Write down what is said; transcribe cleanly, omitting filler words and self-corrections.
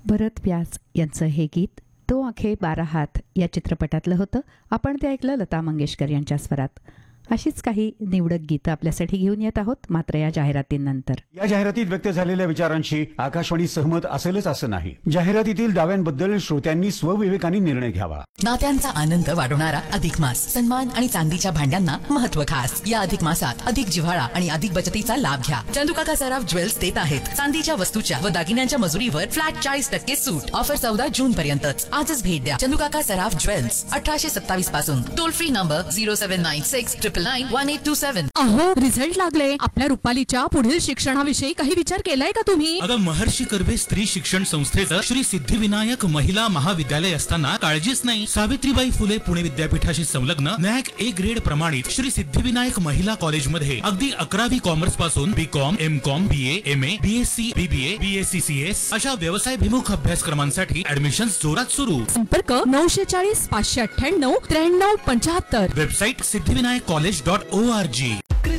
भरत व्यास यांचं हे गीत तो आखे 12 हात या चित्रपटातलं होतं. आपण ते ऐकलं लता मंगेशकर यांच्या स्वरात. अशीच काही निवडक गीतं आपल्यासाठी घेऊन येत आहोत मात्र या जाहिरातींनंतर. या जाहिरातीत व्यक्त झालेल्या विचारांशी आकाशवाणी सहमत असेलच असं नाही. जाहिरातीतील दाव्यांबद्दल श्रोत्यांनी स्वविवेकाने निर्णय घ्यावा. नात्यांचा आनंद वाढवणारा अधिक मास, सन्मान आणि चांदीच्या भांड्यांना महत्व खास. या अधिक मासात अधिक जिव्हाळा आणि अधिक बचतीचा लाभ घ्या. चंदुकाका सराफ ज्वेल्स देत आहेत चांदीच्या वस्तूच्या व दागिन्यांच्या मजुरीवर फ्लॅट 40% सूट. ऑफर 14 जून पर्यंतच. आजच भेट द्या चंदुकाका सराफ ज्वेल्स, 1827 पासून. Toll free number 0796991827. अहो, रिझल्ट लागले. आपल्या रुपालीच्या पुढील शिक्षणाविषयी काही विचार केलाय का तुम्ही? अगं, महर्षी कर्वे स्त्री शिक्षण संस्थेचं श्री सिद्धिविनायक महिला महाविद्यालय असताना काळजीच नाही. सावित्रीबाई फुले पुणे विद्यापीठाशी संलग्न नॅक ए ग्रेड प्रमाणित श्री सिद्धिविनायक महिला कॉलेजमध्ये अगदी 11वी कॉमर्स पासून BCom, MCom, BA, MA, BSc, BBA, BSc, CS अशा व्यवसायभिमुख अभ्यासक्रमांसाठी ऍडमिशन जोरात सुरू. संपर्क 940 598 9375. Website siddhivinayakcollege.org.